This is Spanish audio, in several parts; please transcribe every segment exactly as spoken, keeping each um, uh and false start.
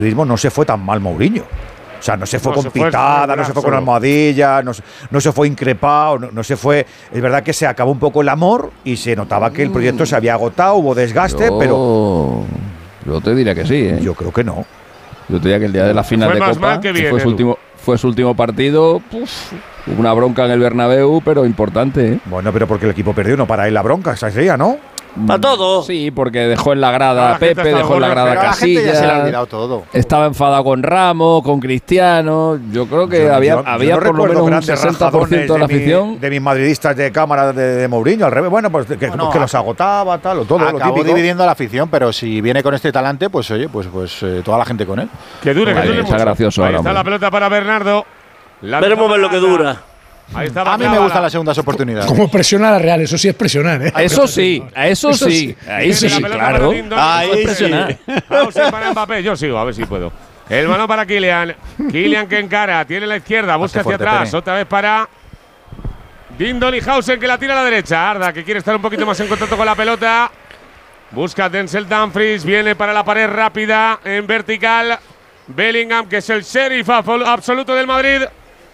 no se fue tan mal Mourinho. O sea, no se fue no con se pitada, fue no se fue con almohadilla, no, no se fue increpado, no, no se fue… Es verdad que se acabó un poco el amor y se notaba que el proyecto se había agotado, hubo desgaste, yo, pero… Yo te diría que sí, ¿eh? Yo creo que no. Yo te diría que el día de la final fue de más Copa, mal que bien, fue, su último, fue su último partido, puf, una bronca en el Bernabéu, pero importante, ¿eh? Bueno, pero porque el equipo perdió, no para él la bronca, esa sería, ¿no? Para todo. Sí, porque dejó en la grada a Pepe, dejó en la grada a Casillas. Se le ha olvidado todo. Estaba enfadado con Ramos, con Cristiano. Yo creo que yo, había, yo, había yo no por lo menos un sesenta por ciento de la de afición. Mi, de mis madridistas de cámara de, de Mourinho, al revés. Bueno, pues que, bueno, pues que los agotaba, tal, o todo lo acabó típico. dividiendo a la afición, pero si viene con este talante, pues oye, pues, pues eh, toda la gente con él. Que dure, Vale, que dure está mucho. gracioso Ahí ahora, está hombre. la pelota para Bernardo. La Veremos ver lo que dura. Ahí está A mí me gustan las segundas oportunidades. Como presiona a la Real, eso sí es presionar, ¿eh? Eso sí, eso, Eso sí. sí. Ahí sí, Tiene la pelota claro. para Dindon. Ahí Eso es presionar. Hausen para Mbappé. Yo sigo, a ver si puedo. El balón para Kylian. Kylian que encara. Tiene la izquierda. Busca hacia fuerte, atrás. Pene. Otra vez para Dindon y Hausen que la tira a la derecha. Arda que quiere estar un poquito más en contacto con la pelota. Busca Denzel Dumfries. Viene para la pared rápida en vertical. Bellingham, que es el sheriff absoluto del Madrid.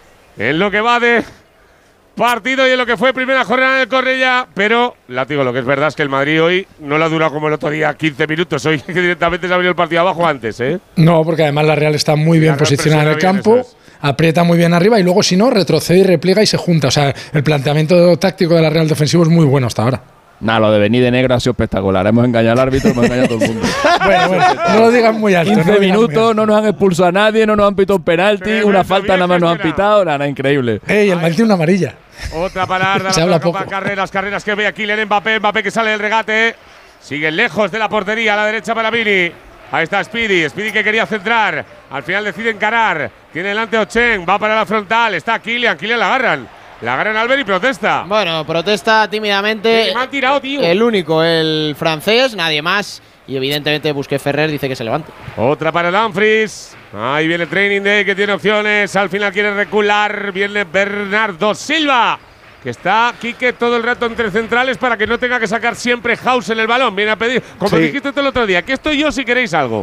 En lo que va de partido y en lo que fue primera jornada del Cornellá, pero látigo, lo que es verdad es que el Madrid hoy no lo ha durado como el otro día, quince minutos. Hoy directamente se abrió el partido abajo antes, ¿eh? No, porque además la Real está muy bien La Real posicionada en el presiona bien, campo, eso es. aprieta muy bien arriba y luego si no, retrocede y repliega y se junta. O sea, el planteamiento táctico de la Real defensivo es muy bueno hasta ahora. Nada, lo de venir de negro ha sido espectacular. Hemos engañado al árbitro, hemos engañado a todo el mundo. Bueno, bueno, no lo digas muy alto. no quince lo digas muy minutos, alto. no nos han expulsado a nadie, no nos han pitado un penalti, Tremendo, una falta bien nada más nos han gestionado. pitado, nada, nada, increíble. Ey, el Madrid tiene una amarilla. Otra para Arda, Se la habla pelota poco. para carreras, carreras que ve a Kylian Mbappé, Mbappé que sale del regate, sigue lejos de la portería, a la derecha para Vini. Ahí está Speedy, Speedy que quería centrar, al final decide encarar, tiene delante a Ochen, va para la frontal, está Kylian, Kylian la agarran, la agarran a Albert y protesta. Bueno, protesta tímidamente. Me han tirado, tío. El único, el francés, nadie más. Y evidentemente Busquets Ferrer dice que se levante. Otra para Dumfries. Ahí viene Training Day que tiene opciones. Al final quiere recular. Viene Bernardo Silva. Que está Quique todo el rato entre centrales para que no tenga que sacar siempre Hausen el balón. Viene a pedir. Como Sí. dijiste tú el otro día. Que estoy yo si queréis algo.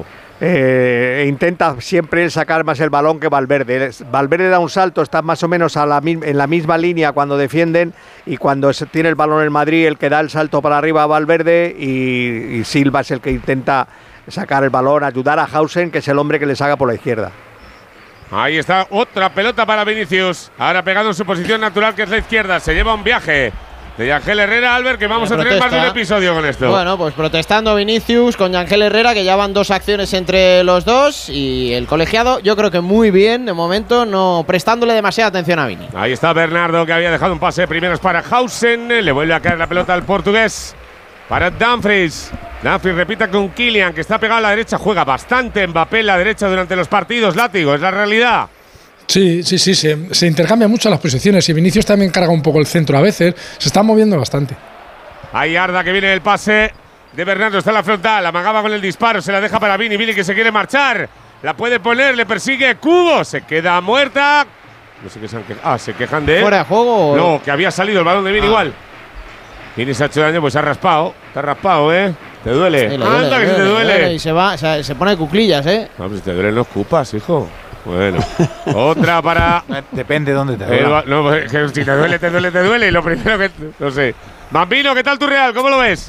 Eh, intenta siempre él sacar más el balón que Valverde. Valverde da un salto, está más o menos a la, en la misma línea cuando defienden y cuando se tiene el balón en Madrid, el que da el salto para arriba a Valverde y, y Silva es el que intenta sacar el balón, ayudar a Hausen, que es el hombre que le saca por la izquierda. Ahí está otra pelota para Vinicius. Ahora pegado en su posición natural que es la izquierda. Se lleva un viaje de Ángel Herrera, Albert, que vamos a tener más de un episodio con esto. Bueno, pues protestando Vinicius con Ángel Herrera, que ya van dos acciones entre los dos. Y el colegiado, yo creo que muy bien, de momento, no prestándole demasiada atención a Vini. Ahí está Bernardo, que había dejado un pase primero para Hausen. Le vuelve a caer la pelota al portugués. Para Dumfries. Dumfries repita con Kylian, que está pegado a la derecha. Juega bastante Mbappé en la derecha durante los partidos. Látigo, es la realidad. Sí, sí, sí, se, se intercambian mucho las posiciones y Vinicius también carga un poco el centro a veces. Se está moviendo bastante. Ahí Arda que viene el pase de Bernardo, está en la frontal, amagaba con el disparo, se la deja para Vini, Vini que se quiere marchar, la puede poner, le persigue Cubo, se queda muerta. No sé qué se han quejado. Ah, se quejan de… ¿Fuera de juego o… No, que había salido el balón de Vini Ah. igual. Vini se ha hecho daño, pues se ha raspado, te ha raspado, ¿eh? ¿Te duele? Sí, le Anda, duele, que le si te duele, le duele. duele Y se va, o sea, se pone de cuclillas, ¿eh? No, pues si te duelen los cupas, hijo. Bueno, otra para… Depende de dónde te El duela. ba- no, pues, que si te duele, te duele, te duele. Y lo primero que… No sé. Bambino, ¿qué tal tu Real? ¿Cómo lo ves?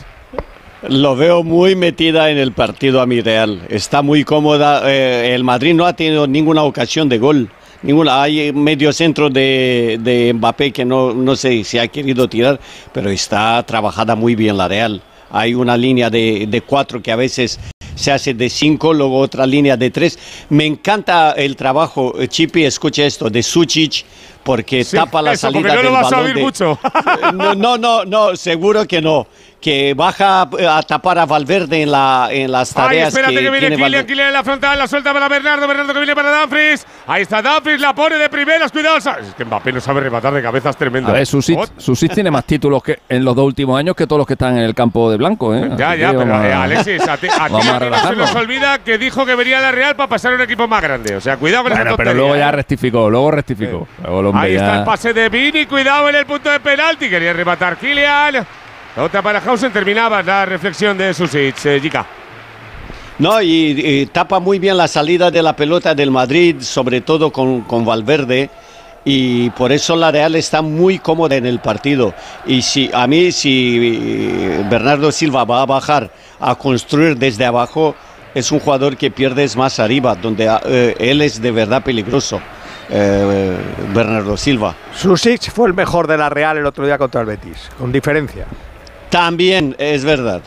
Lo veo muy metida en el partido a mi Real. Está muy cómoda. Eh, el Madrid no ha tenido ninguna ocasión de gol. Ninguna. Hay medio centro de, de Mbappé que no, no sé si ha querido tirar, pero está trabajada muy bien la Real. Hay una línea de, de cuatro que a veces se hace de cinco, luego otra línea de tres. Me encanta el trabajo, eh, Chipi, escucha esto, de Sučić, porque Sí, tapa la eso, salida porque no del lo vas a balón oír de- mucho. no, no, no, no, seguro que no. Que baja a tapar a Valverde en, la, en las Ay, tareas espérate que, que, viene tiene Kylian, Valverde. Kylian en la frontal, la suelta para Bernardo, Bernardo que viene para Dumfries. Ahí está Dumfries, la pone de primeras, cuidado. sa- Es que Mbappé no sabe rematar de cabezas tremendo. A ver, Susic, Ot- Susic tiene más títulos que en los dos últimos años que todos los que están en el campo de blanco, ¿eh? Ya, Así ya, que pero vamos eh, a- Alexis, a ti, a ti vamos a a mí no se relajarnos. nos olvida que dijo que venía a la Real para pasar a un equipo más grande. O sea, cuidado con esa Bueno, pero tontería, luego ya ¿eh? rectificó, luego rectificó. Luego el hombre Ahí está ya- el pase de Vini, cuidado en el punto de penalti. Quería rematar Kylian. Otra para Hausen, terminaba la reflexión de Susic, eh, Jica. No, y, y tapa muy bien la salida de la pelota del Madrid, sobre todo con, con Valverde, y por eso la Real está muy cómoda en el partido. Y si a mí, si Bernardo Silva va a bajar a construir desde abajo, es un jugador que pierdes más arriba, donde eh, él es de verdad peligroso, eh, Bernardo Silva. Susic fue el mejor de la Real el otro día contra el Betis, con diferencia. También es verdad.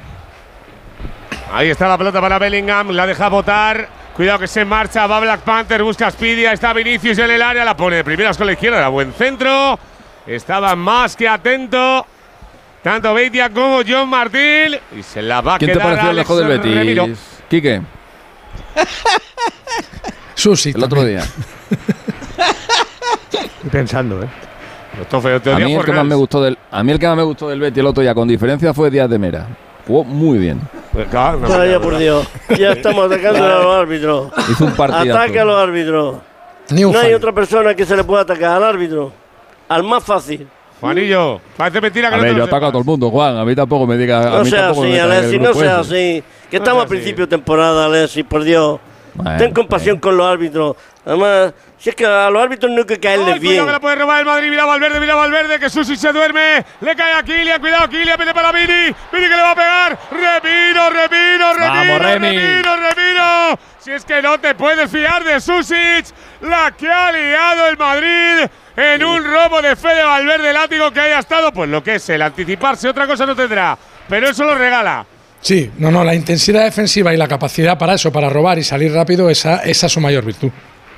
Ahí está la pelota para Bellingham, la deja botar. Cuidado que se marcha, va Black Panther, busca a Speedy, está Vinicius en el área, la pone de primeras con la izquierda, era buen centro. Estaba más que atento tanto Beitia como John Martín. Y se la va a ¿Quién quedar te pareció el lejos del Betis, Remiro. Quique? Susi. El otro día. Estoy pensando, ¿eh? Esto fue otro A día mí, el que más me gustó del, a mí el que más me gustó del Betis el otro día, con diferencia, fue Díaz de Mera. Jugó muy bien. Pues claro, no, Vaya no, por no. Dios. Ya estamos atacando a los árbitros. Hizo un partidazo. Ataque a los árbitros. Ni un No hay fallo. otra persona que se le pueda atacar al árbitro. Al más fácil. Juanillo, parece mentira que A no ver, te yo lo ataco a sepas. todo el mundo, Juan. A mí tampoco me diga. A No mí sea tampoco así, me metas en el Alexis, no grupo sea ese. así. Que No estamos sea a así. principio de temporada, Alexis, por Dios. Bueno, Ten compasión con los árbitros. Además, si es que a los árbitros no hay que Ay, caerles cuidado bien. que la puede robar el Madrid, mira Valverde, mira Valverde, que Susi se duerme, le cae a Kylian, cuidado Kylian, viene para Vini, Vini que le va a pegar, Remiro, Remiro, Remiro, Vamos, Remi. Remiro, Remiro, si es que no te puedes fiar de Susic, la que ha liado el Madrid en un robo de fe de Valverde, látigo que haya estado, pues lo que es el anticiparse, otra cosa no tendrá, pero eso lo regala. Sí, no, no, la intensidad defensiva y la capacidad para eso, para robar y salir rápido, esa, esa es su mayor virtud.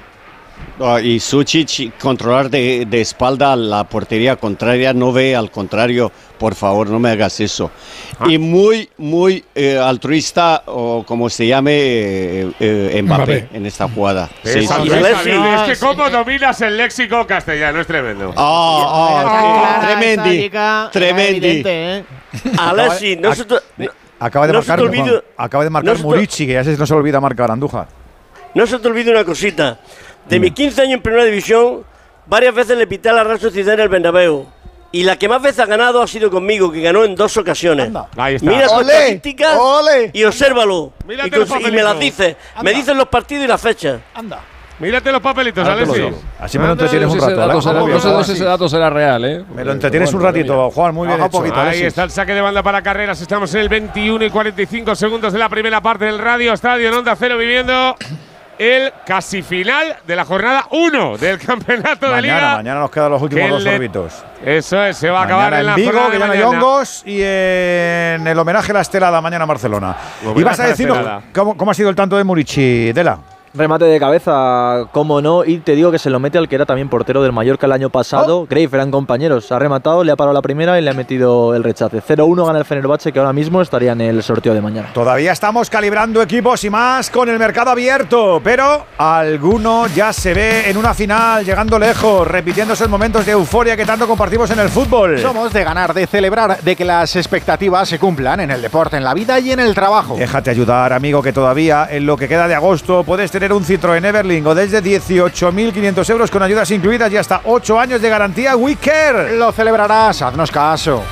Ah, y Sucic controlar de, de espalda la portería contraria, no ve al contrario, por favor, no me hagas eso. Ah. Y muy, muy eh, altruista, o como se llame, eh, eh, Mbappé, Mbappé. en esta jugada. Sí, Sí, sí. Y Alexis. es que Sí. cómo dominas el léxico castellano, es tremendo. Ah, Está ah, clara, tremendi, esta chica, era tremendi. evidente, ¿eh? Alexis, no se te, no, Acaba de no se marcar, te olvide- Juan, acaba de marcar no se te- Murici, que ya se, no se olvida marcar Andújar. no se te olvide una cosita. De mis quince años en Primera División, varias veces le pité a la Real Sociedad en el Bernabéu. Y la que más veces ha ganado ha sido conmigo, que ganó en dos ocasiones. Ahí está. Mira sus ¡Ole! estadísticas ¡Ole! y obsérvalo. Mírate Y, cons- los y me papelitos. las dice. Me dicen los partidos y las fechas. Mírate los papelitos, Ahora te lo Alexis. digo. Así me lo entretienes un No sé si ese rato. dato ¿verdad? será- Muy no bien, sé Juan. si ese dato será real, ¿eh? Me lo entretienes un Bueno, ratito, mira. Juan, muy bien Baja hecho. un poquito, Ahí Alexis. está el saque de banda para Carreras. Estamos en el veintiuno y cuarenta y cinco segundos de la primera parte del Radio Estadio en Onda Cero, viviendo el casi final de la jornada uno del campeonato de Mañana, Liga. mañana nos quedan los últimos Que dos le- órbitos. Eso es, se va a acabar Mañana en la en Vigo, jornada que de ya no hay mañana. hongos, y en el homenaje a la estelada mañana en Barcelona. Homenaje Y vas a a la decirnos estelada. cómo, cómo ha sido el tanto de Murici, Dela. Remate de cabeza, cómo no, y te digo que se lo mete al que era también portero del Mallorca el año pasado. Oh. Grave, eran compañeros. Ha rematado, le ha parado la primera y le ha metido el rechace. cero uno gana el Fenerbahce, que ahora mismo estaría en el sorteo de mañana. Todavía estamos calibrando equipos y más con el mercado abierto, pero alguno ya se ve en una final, llegando lejos, repitiendo esos momentos de euforia que tanto compartimos en el fútbol. Somos de ganar, de celebrar, de que las expectativas se cumplan en el deporte, en la vida y en el trabajo. Déjate ayudar, amigo, que todavía en lo que queda de agosto puedes tener un Citroën Everling o desde dieciocho mil quinientos euros con ayudas incluidas y hasta ocho años de garantía WeCare. Lo celebrarás, haznos caso.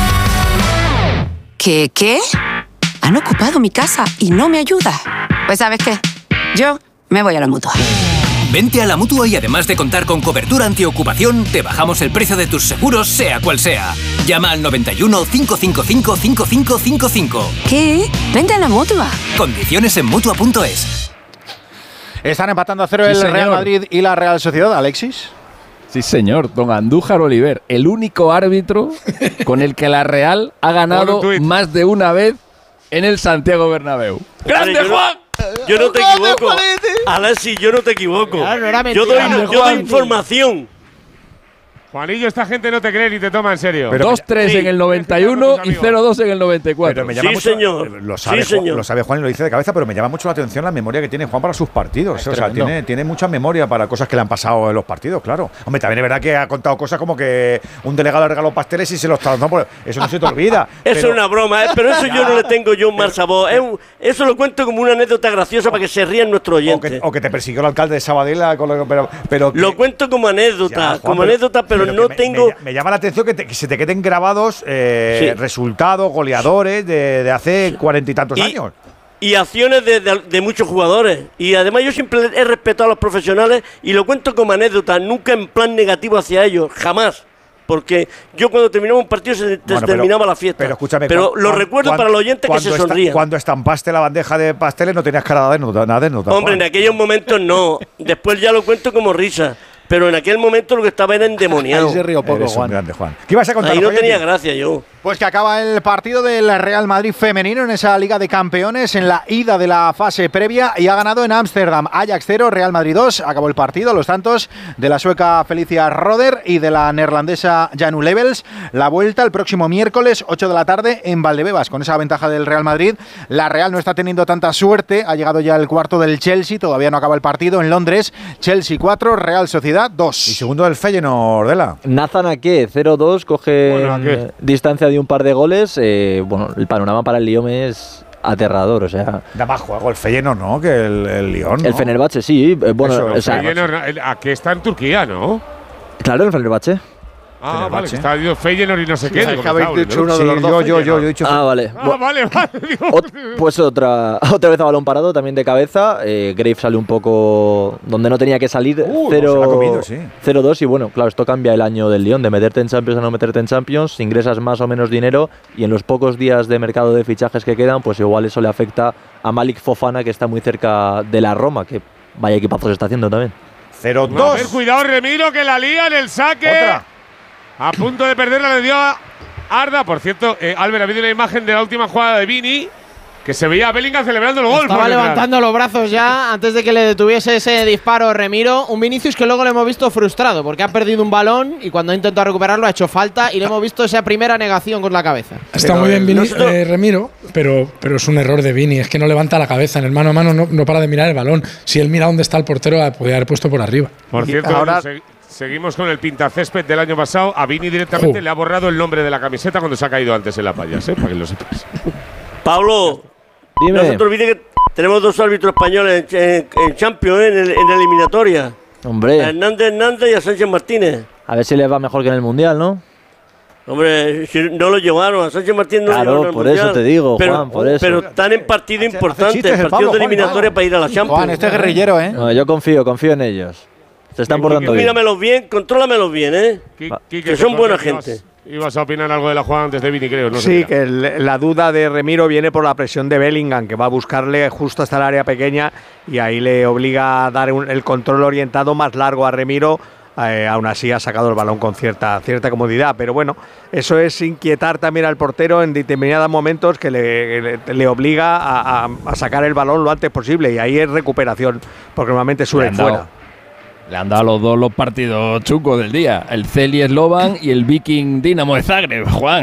¿Qué, qué? Han ocupado mi casa y no me ayuda. Pues ¿sabes qué? Yo me voy a la Mutua. Vente a la Mutua y además de contar con cobertura antiocupación, te bajamos el precio de tus seguros, sea cual sea. Llama al noventa y uno, cinco cinco cinco, cinco cinco cinco cinco. ¿Qué? Vente a la Mutua. Condiciones en Mutua punto es. Están empatando a cero Sí, el señor. Real Madrid y la Real Sociedad, Alexis. Sí, señor, don Andújar Oliver, el único árbitro con el que la Real ha ganado tuit. más de una vez en el Santiago Bernabéu. ¡Grande, Juan! Yo no te equivoco. Alexis, yo no te equivoco. Claro, no era Yo doy, mentira. yo doy información. Juanillo, esta gente no te cree ni te toma en serio. Pero- dos tres sí. en el noventa y uno y cero dos en el noventa y cuatro. Pero me llama Sí, mucho, señor. eh, Lo sabe, Sí, Juan, señor. lo sabe Juan y lo dice de cabeza, pero me llama mucho la atención la memoria que tiene Juan para sus partidos. O sea, tremendo. tiene, tiene mucha memoria para cosas que le han pasado en los partidos, claro. Hombre, también es verdad que ha contado cosas como que un delegado le regaló pasteles y se los trasladó. por- Eso no se te olvida. Eso pero- es una broma, ¿eh? Pero eso yo no le tengo yo un mal sabor. Es un- eso lo cuento como una anécdota graciosa para que se rían nuestros o, que, oyentes. o que te persiguió el alcalde de Sabadell, con lo- pero, pero Lo que- cuento como anécdota, Ya, Juan, como anécdota, pero, que no me- tengo. Me, me llama la atención que, te- que se te queden grabados eh, Sí. resultados, goleadores de, de hace cuarenta y tantos Y- años. y acciones de, de, de muchos jugadores. Y además yo siempre he respetado a los profesionales y lo cuento como anécdota, nunca en plan negativo hacia ellos, jamás. Porque yo cuando terminaba un partido se bueno, terminaba pero, la fiesta. Pero escúchame, pero lo recuerdo para los oyentes que se sonrían. Cuando estampaste la bandeja de pasteles no tenías cara de nada de nota. Hombre, en aquellos momentos no. Después ya lo cuento como risa. Pero en aquel momento lo que estaba era endemoniado. Ahí se rió poco, Eres Juan. Un grande, Juan. ¿Qué ibas a contar? Ahí no tenía gracia yo. Pues que acaba el partido del Real Madrid femenino en esa Liga de Campeones en la ida de la fase previa y ha ganado en Ámsterdam. Ajax cero, Real Madrid dos. Acabó el partido, los tantos de la sueca Felicia Roder y de la neerlandesa Janu Levels. La vuelta el próximo miércoles, ocho de la tarde en Valdebebas. Con esa ventaja del Real Madrid, la Real no está teniendo tanta suerte. Ha llegado ya el cuarto del Chelsea, todavía no acaba el partido en Londres. Chelsea cuatro, Real Sociedad dos. Y segundo del Feyenoord, Dela. Nathan Ake, cero dos, coge Bueno, eh, distancia de un par de goles. Eh, bueno, el panorama para el Lyon es aterrador, o sea… Da más juego el Feyenoord, ¿no? Que el, el Lyon, ¿no? El Fenerbahce, sí. Eh, bueno, Eso, o sea, Feyenoord, aquí está en Turquía, ¿no? claro, el Fenerbahce. Ah, Fenerbahce. vale, que está diciendo Feyenoord y no sé Sí, qué. es Digo, que me habéis cago en dicho Dios. uno de los Sí, dos yo, yo, yo, Feyenoord. yo he dicho. Ah, vale. Ah, vale, vale. Digo, Ot- pues otra, otra vez a balón parado, también de cabeza. Eh, Graves sale un poco donde no tenía que salir. Uh, se la ha comido, sí. cero dos y bueno, claro, esto cambia el año del Lyon, de meterte en Champions a no meterte en Champions, ingresas más o menos dinero y en los pocos días de mercado de fichajes que quedan, pues igual eso le afecta a Malik Fofana, que está muy cerca de la Roma, que vaya equipazo se está haciendo también. cero a dos. ver, cuidado, Remiro, que la lía en el saque. Otra. A punto de perderla le dio a Arda. Por cierto, eh, Albert, ha habido una imagen de la última jugada de Vini, que se veía a Bellingham celebrando el gol. Estaba levantando los brazos ya antes de que le detuviese ese disparo Remiro. Un Vinicius que luego le hemos visto frustrado porque ha perdido un balón y cuando ha intentado recuperarlo ha hecho falta y le hemos visto esa primera negación con la cabeza. Está Pero muy bien el- Vini, nosotros- eh, Remiro, pero, pero es un error de Vini. Es que no levanta la cabeza. En el mano a mano no, no para de mirar el balón. Si él mira dónde está el portero, la podría haber puesto por arriba. Por Y cierto, ahora- se- seguimos con el pintacésped del año pasado. A Vini directamente Jo. le ha borrado el nombre de la camiseta cuando se ha caído antes en la payas, ¿eh? Para que lo sepas. Pablo, Dime. no se te olvide que tenemos dos árbitros españoles en, en- en Champions, ¿eh? en, el- en la eliminatoria. A Hombre, Hernández Hernández y a Sánchez Martínez. a ver si les va mejor que en el Mundial, ¿no? Hombre, si no lo llevaron, a Sánchez Martínez no lo Claro, llevaron al por Mundial. eso te digo, pero, Juan, por eso. Pero están en partido Hace- hace importante, chistes el partido Pablo, de Juan, eliminatoria Pablo. para ir a la Champions. Juan, este es guerrillero, ¿eh? No, yo confío, confío en ellos. Se están portando bien. Míramelos bien, contrólamelos bien, ¿eh? Qui- Va. Quique, Que son te buena ibas- gente. Ibas a opinar algo de la jugada antes de Vini, creo. No sé Sí, qué era. que el- la duda de Remiro viene por la presión de Bellingham, que va a buscarle justo hasta el área pequeña y ahí le obliga a dar un- el control orientado más largo a Remiro. Eh, aún así ha sacado el balón con cierta, cierta comodidad, pero bueno, eso es inquietar también al portero en determinados momentos que le, le- le obliga a, a- a sacar el balón lo antes posible y ahí es recuperación, porque normalmente Le suele han ir dado- fuera. Le han dado a los dos los partidos chucos del día. El Celi Slovan y el Viking Dinamo de Zagreb, Juan.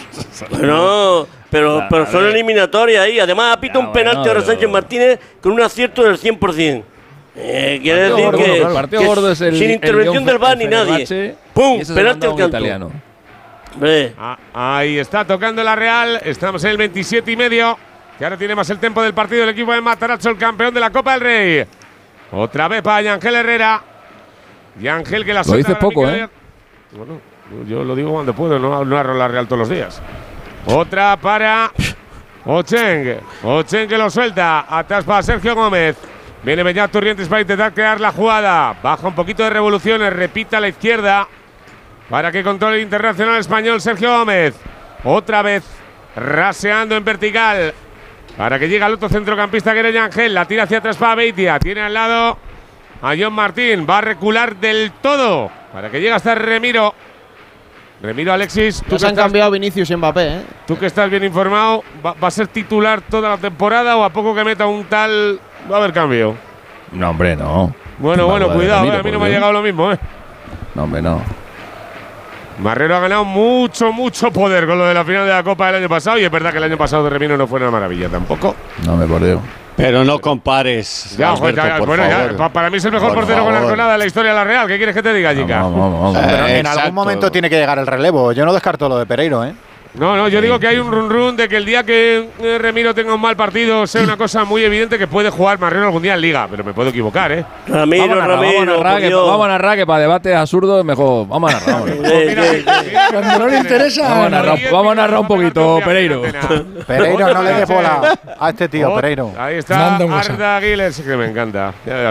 No, pero, Claro, pero a son ver. eliminatorias ahí. Además, ha pitado Ya, un penalti bueno, ahora pero- Sánchez Martínez con un acierto del cien por ciento. Eh, quiere Partido decir gordo, que, el partido que gordo es el- sin el intervención Lyon del V A R ni el nadie. Fenerbahce, ¡Pum! y ese se lo han Penalti dado al a un canto. italiano. Hombre, Ah, ahí está tocando la Real. Estamos en el veintisiete y medio. Que ahora tiene más el tempo del partido el equipo de Matarazzo, el campeón de la Copa del Rey. Otra vez para Yangel Herrera. Yangel que la Lo suelta dices a poco, Mikel ¿eh? Oyarzabal. Bueno, yo lo digo cuando puedo, no, no arro la Real todos los días. Otra para Ocheng. Ocheng que lo suelta. Atrás para Sergio Gómez. Viene Beñat Turrientes para intentar crear la jugada. Baja un poquito de revoluciones. Repita a la izquierda. Para que controle el internacional español Sergio Gómez. Otra vez raseando en vertical. Para que llegue al otro centrocampista que era Yangel. La tira hacia atrás para Beitia. Tiene al lado a John Martín. Va a recular del todo. Para que llegue hasta Remiro. Remiro, Alexis. Tú Ya que, se han estás, cambiado Vinicius y Mbappé, ¿eh? tú que estás bien informado. ¿va, ¿Va a ser titular toda la temporada o a poco que meta un tal va a haber cambio? No, hombre, no. Bueno, Va bueno, a jugar cuidado. Ramiro, eh, a mí no por me ha Dios. llegado lo mismo, ¿eh? No, hombre, no. Marrero ha ganado mucho, mucho poder con lo de la final de la Copa del año pasado. Y es verdad que el año pasado de Remiro no fue una maravilla tampoco. No me por Dios. Pero no compares. Ya, Alberto, joder, ya, por bueno, ya, favor. pa- para mí es el mejor Por portero con favor. arconada de la historia de la Real. ¿Qué quieres que te diga, chica? Vamos, vamos, vamos. Pero en Exacto. algún momento tiene que llegar el relevo. Yo no descarto lo de Pereiro, ¿eh? No, no, yo digo que hay un run run de que el día que eh, Remiro tenga un mal partido sea una cosa muy evidente que puede jugar Marrero algún día en Liga, pero me puedo equivocar, ¿eh? Ramiro, vamos a narrar, Ramiro, vamos a narrar, que, Dios. vamos a narrar que para debates absurdos mejor. Vamos a narrar. Vamos, Eh, eh, eh. Cuando no le interesa. vamos a narrar, vamos a narrar un poquito, Pereiro. Pereiro, no le des bola a este tío, Pereiro. Ahí está Manda un WhatsApp. Arda Giles, que me encanta. Ya verás.